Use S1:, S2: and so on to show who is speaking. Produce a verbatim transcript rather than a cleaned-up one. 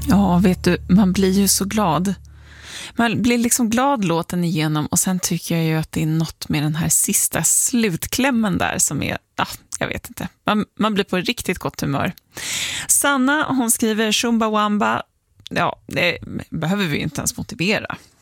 S1: Ja, vet du, man blir ju så glad. Man blir liksom glad låten igenom och sen tycker jag ju att det är något med den här sista slutklämmen där som är, ja, jag vet inte. Man, man blir på riktigt gott humör. Sanna, hon skriver Chumbawamba. Ja, det behöver vi inte ens motivera.